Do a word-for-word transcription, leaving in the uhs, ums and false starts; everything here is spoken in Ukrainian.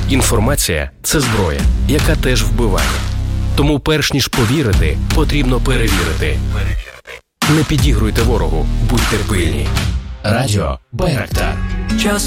Інформація – це зброя, яка теж вбиває. Тому перш ніж повірити, потрібно перевірити. Не підігруйте ворогу, будьте пильні. Радіо Байрактар. Час